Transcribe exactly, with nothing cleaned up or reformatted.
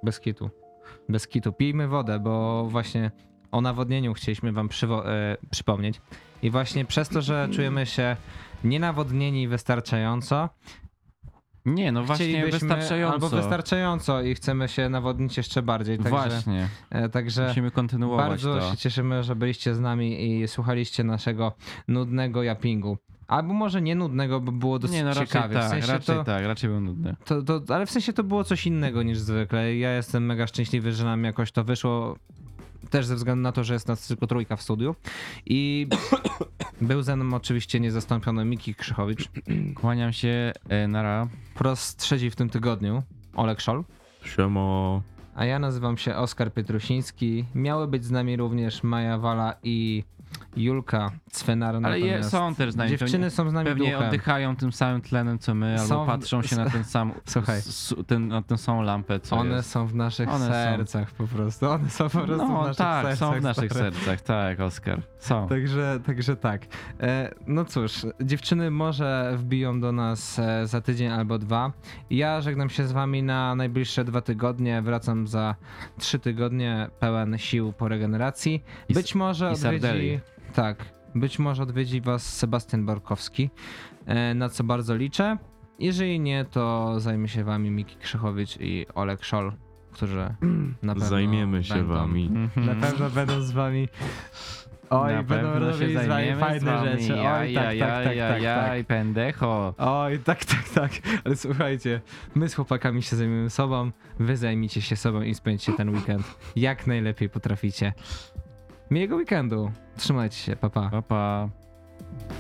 Bez kitu. Bez kitu. Pijmy wodę, bo właśnie o nawodnieniu chcieliśmy wam przywo- e, przypomnieć. I właśnie przez to, że czujemy się nienawodnieni wystarczająco, Nie, no właśnie chcielibyśmy- wystarczająco. albo wystarczająco i chcemy się nawodnić jeszcze bardziej. Także, Właśnie, e, także musimy kontynuować bardzo to. się cieszymy, że byliście z nami i słuchaliście naszego nudnego japingu. Albo może nie nudnego, bo było dosyć Nie, no raczej ciekawe. tak, w sensie raczej to, tak, raczej był nudny. to, to, ale w sensie to było coś innego niż zwykle. Ja jestem mega szczęśliwy, że nam jakoś to wyszło. Też ze względu na to, że jest nas tylko trójka w studiu. I był ze mną oczywiście niezastąpiony Miki Krzychowicz. Kłaniam się, e, nara. Po raz trzeci w tym tygodniu Olek Szol. Siemo. A ja nazywam się Oskar Pietrusiński. Miały być z nami również Maja Wala i Julka Cwenar. Ale je, natomiast są też z nami. dziewczyny są z nami Pewnie duchem. oddychają tym samym tlenem co my, Są albo w- patrzą się na ten sam, Słuchaj. s- ten, na tę samą lampę, co One jest. są w naszych One są. sercach po prostu. One są po prostu w No naszych tak, sercach. są w naszych stary. sercach, tak, Oskar. Są. Także, także tak. E, no cóż, dziewczyny może wbiją do nas e, za tydzień albo dwa. Ja żegnam się z wami na najbliższe dwa tygodnie. Wracam za trzy tygodnie pełen sił po regeneracji. I s- Być może i odwiedzi... sardeli. Tak. Być może odwiedzi was Sebastian Borkowski, e, na co bardzo liczę. Jeżeli nie, to zajmie się wami Miki Krzychowicz i Olek Szol, którzy na pewno Zajmiemy się będą, wami. Mhm. Na pewno będą z wami. Oj, Na będą pewno się robili z wami zajmiemy z fajne wami. rzeczy. Oj, Jaj, tak, jaj, tak, tak, jaj, tak, jaj, tak. pendejo. Oj, tak, tak, tak. Ale słuchajcie, my z chłopakami się zajmiemy sobą, wy zajmijcie się sobą i spędźcie ten weekend jak najlepiej potraficie. Miłego weekendu. Trzymajcie się, pa pa. Pa, pa.